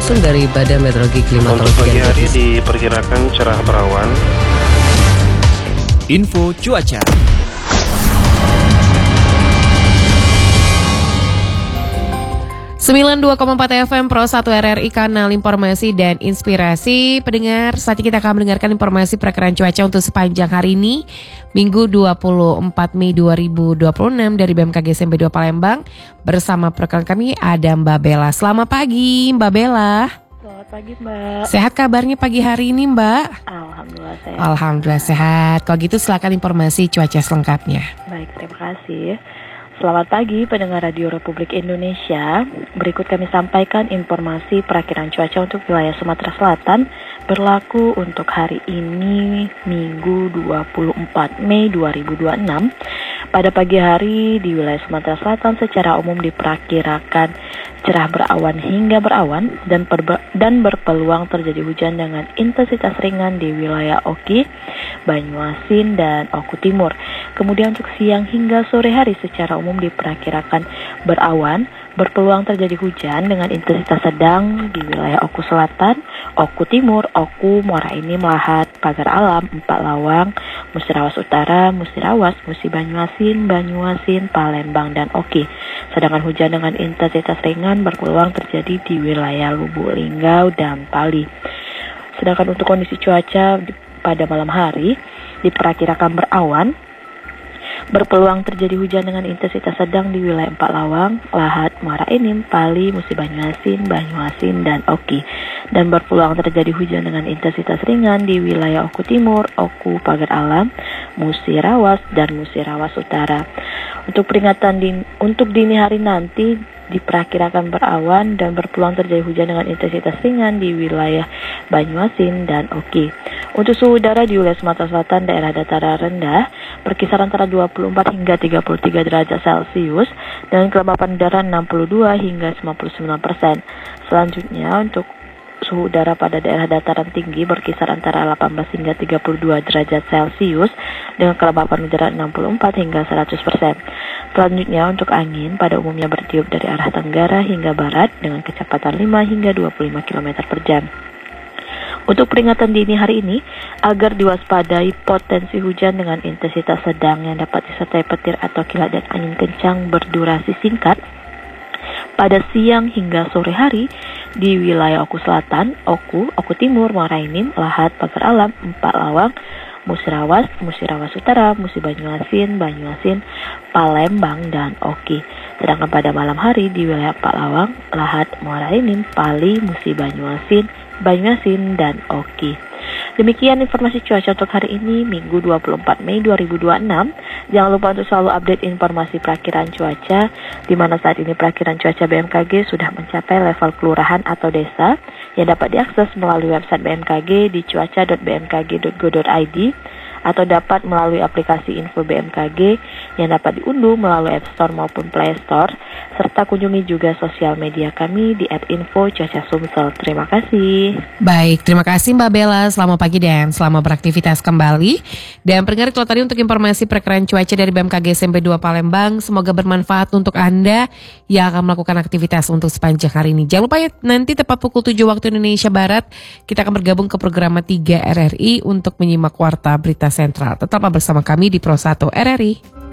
langsung dari Badan Meteorologi Klimatologi. Untuk pagi hari diperkirakan cerah berawan. Info cuaca. Sembilan 92,4 FM Pro 1 RRI, kanal informasi dan inspirasi. Pendengar, saat ini kita akan mendengarkan informasi perakiraan cuaca untuk sepanjang hari ini, Minggu 24 Mei 2026 dari BMKG SMP 2 Palembang. Bersama rekan kami ada Mbak Bella. Selamat pagi Mbak Bella. Selamat pagi Mbak. Sehat kabarnya pagi hari ini Mbak? Alhamdulillah sehat. Alhamdulillah sehat. Kalau gitu silakan informasi cuaca selengkapnya. Baik, terima kasih. Selamat pagi pendengar Radio Republik Indonesia. Berikut kami sampaikan informasi perakiraan cuaca untuk wilayah Sumatera Selatan berlaku untuk hari ini Minggu 24 Mei 2026. Pada pagi hari di wilayah Sumatera Selatan secara umum diperkirakan cerah berawan hingga berawan dan berpeluang terjadi hujan dengan intensitas ringan di wilayah Oki, Banyuasin, dan Oku Timur. Kemudian untuk siang hingga sore hari secara umum diperkirakan berawan, berpeluang terjadi hujan dengan intensitas sedang di wilayah Oku Selatan, Oku Timur, Oku, Muara Enim, Lahat, Pagar Alam, Empat Lawang, Musirawas Utara, Musirawas, Musi Banyuasin, Banyuasin, Palembang, dan Oki. Sedangkan hujan dengan intensitas ringan berpeluang terjadi di wilayah Lubuk Linggau dan Pali. Sedangkan untuk kondisi cuaca pada malam hari diperkirakan berawan, berpeluang terjadi hujan dengan intensitas sedang di wilayah Empat Lawang, Lahat, Muara Enim, Pali, Musi Banyuasin, Banyuasin, dan Oki. Dan berpeluang terjadi hujan dengan intensitas ringan di wilayah Oku Timur, Oku, Pagar Alam, Musirawas, dan Musirawas Utara. Untuk untuk dini hari nanti diperkirakan berawan dan berpeluang terjadi hujan dengan intensitas ringan di wilayah Banyuasin dan Oki. Untuk suhu udara di wilayah Sumatera Selatan, daerah dataran rendah berkisar antara 24 hingga 33 derajat Celcius dengan kelembapan udara 62 hingga 99%. Selanjutnya untuk suhu udara pada daerah dataran tinggi berkisar antara 18 hingga 32 derajat Celcius dengan kelembapan udara 64 hingga 100%. Selanjutnya untuk angin pada umumnya bertiup dari arah tenggara hingga barat dengan kecepatan 5 hingga 25 km per jam. Untuk peringatan dini hari ini, agar diwaspadai potensi hujan dengan intensitas sedang yang dapat disertai petir atau kilat dan angin kencang berdurasi singkat pada siang hingga sore hari di wilayah Oku Selatan, Oku Timur, Muara Enim, Lahat, Pagar Alam, Empat Lawang, Musirawas, Musirawas Utara, Musi Banyuasin, Banyuasin, Palembang, dan Oki. Sedangkan pada malam hari di wilayah Empat Lawang, Lahat, Muara Enim, Pali, Musi Banyuasin, Banyuasin, dan Oki. Demikian informasi cuaca untuk hari ini Minggu 24 Mei 2026. Jangan lupa untuk selalu update informasi perakiraan cuaca, di mana saat ini perakiraan cuaca BMKG sudah mencapai level kelurahan atau desa yang dapat diakses melalui website BMKG di cuaca.bmkg.go.id atau dapat melalui aplikasi Info BMKG yang dapat diunduh melalui App Store maupun Play Store, serta kunjungi juga sosial media kami di @info_cuaca_sumsel. Terima kasih. Baik, terima kasih Mbak Bella. Selamat pagi dan selamat beraktivitas kembali. Dan pendengar, kalau tadi untuk informasi perakiraan cuaca dari BMKG SMP 2 Palembang, semoga bermanfaat untuk Anda yang akan melakukan aktivitas untuk sepanjang hari ini. Jangan lupa ya, nanti tepat pukul 7 waktu Indonesia Barat, kita akan bergabung ke program 3 RRI untuk menyimak Warta Berita Sentral. Tetaplah bersama kami di Pro 1 RRI.